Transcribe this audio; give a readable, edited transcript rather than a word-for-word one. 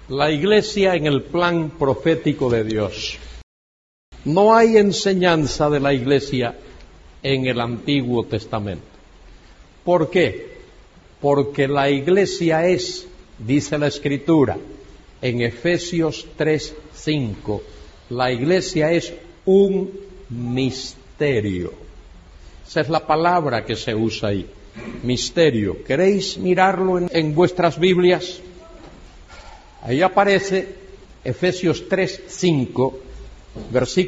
La Iglesia en el plan profético de Dios. No hay enseñanza de la Iglesia en el Antiguo Testamento. ¿Por qué? Porque la Iglesia es, dice la Escritura, en Efesios 3:5, la Iglesia es un misterio. Esa es la palabra que se usa ahí, misterio. ¿Queréis mirarlo en vuestras Biblias? Ahí aparece Efesios 3:5, versículo